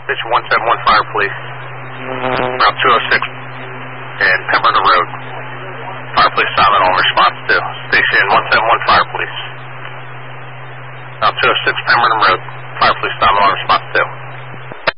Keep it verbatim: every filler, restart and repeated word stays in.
Station one seven one Fire Police. Route two oh six and Pemberton Road. Fire Police silent on response to. Station one seven one Fire Police. Route two oh six Pemberton Road. Fire Police silent on response to.